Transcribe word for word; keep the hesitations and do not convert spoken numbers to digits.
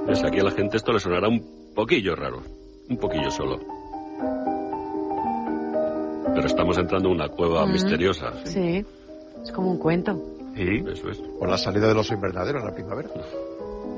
Pues aquí a la gente esto le sonará un poquillo raro. Un poquillo solo. Pero estamos entrando en una cueva mm. misteriosa. Sí, es como un cuento. Sí, eso es. Por la salida del oso invernadero en la primavera.